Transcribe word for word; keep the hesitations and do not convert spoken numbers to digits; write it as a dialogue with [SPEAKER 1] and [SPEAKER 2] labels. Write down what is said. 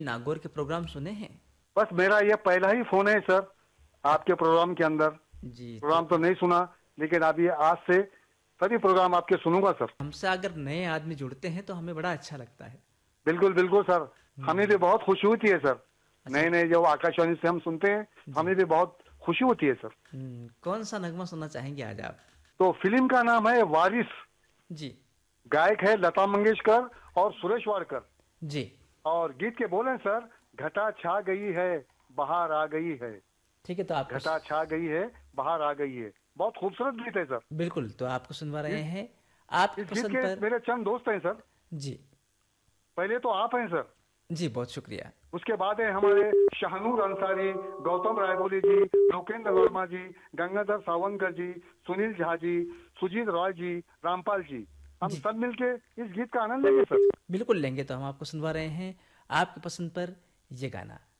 [SPEAKER 1] नागौर के प्रोग्राम सुने हैं?
[SPEAKER 2] बस मेरा ये पहला ही फोन है सर आपके प्रोग्राम के अंदर।
[SPEAKER 1] जी, तो
[SPEAKER 2] प्रोग्राम तो नहीं सुना, लेकिन अभी आज से सभी प्रोग्राम आपके सुनूंगा सर।
[SPEAKER 1] हमसे अगर नए आदमी जुड़ते हैं तो हमें बड़ा अच्छा लगता है।
[SPEAKER 2] बिल्कुल बिल्कुल सर, हमें भी
[SPEAKER 1] हम्म,
[SPEAKER 2] बहुत खुशी होती है सर।
[SPEAKER 1] अच्छा।
[SPEAKER 2] नए नए जो आकाशवाणी से हम सुनते हैं,
[SPEAKER 1] जी।
[SPEAKER 2] हमें भी बहुत खुशी होती है सर।
[SPEAKER 1] हम्म, कौन सा नगमा सुनना चाहेंगे आज आप?
[SPEAKER 2] तो फिल्म का नाम है वारिस।
[SPEAKER 1] जी।
[SPEAKER 2] गायक है लता मंगेशकर और सुरेश वाडकर।
[SPEAKER 1] जी।
[SPEAKER 2] और गीत के बोल हैं सर, घटा छा गई है, बहार आ गई है।
[SPEAKER 1] ठीक है, तो आपको
[SPEAKER 2] घटा छा गई है, बहार आ गई है। बहुत खूबसूरत गीत है सर।
[SPEAKER 1] बिल्कुल, तो आपको सुनवा रहे
[SPEAKER 2] इस
[SPEAKER 1] हैं आपकी
[SPEAKER 2] इस गीत
[SPEAKER 1] पसंद
[SPEAKER 2] के
[SPEAKER 1] पर।
[SPEAKER 2] मेरे चंद दोस्त हैं सर।
[SPEAKER 1] जी।
[SPEAKER 2] पहले तो आप हैं सर,
[SPEAKER 1] जी, बहुत शुक्रिया।
[SPEAKER 2] उसके बाद है हमारे शाहनूर अंसारी, गौतम रायबोली जी, लोकेंद्र वर्मा जी, गंगाधर सावंतकर जी, सुनील झा जी, सुजीत रॉय जी, रामपाल जी। हम
[SPEAKER 1] जी,
[SPEAKER 2] सब मिलके इस गीत का आनंद लेंगे सर।
[SPEAKER 1] बिल्कुल लेंगे, तो हम आपको सुनवा रहे हैं आपकी पसंद पर ये गाना।